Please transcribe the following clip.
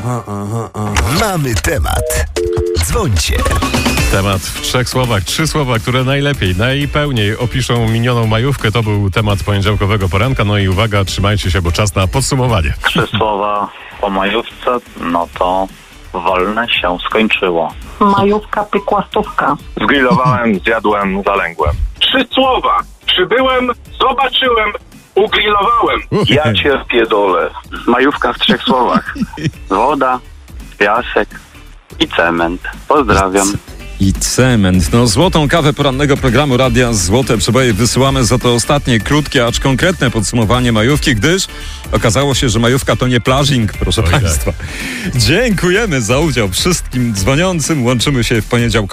Mamy temat. Dzwońcie. Temat w 3 słowach. 3 słowa, które najlepiej, najpełniej opiszą minioną majówkę. To był temat poniedziałkowego poranka. No i uwaga, trzymajcie się, bo czas na podsumowanie. 3 słowa po majówce, no to wolne się skończyło. Majówka, pykłastówka. Zgrillowałem, zjadłem, zalęgłem. 3 słowa. Przybyłem, zobaczyłem, ugrillowałem. Ja cię pierdolę. Majówka w 3 słowach. Woda, piasek i cement. Pozdrawiam. I cement. No, złotą kawę porannego programu Radia Złote Przeboje wysyłamy za to ostatnie, krótkie, acz konkretne podsumowanie majówki, gdyż okazało się, że majówka to nie plażing, proszę Państwa. Dziękujemy za udział wszystkim dzwoniącym. Łączymy się w poniedziałek.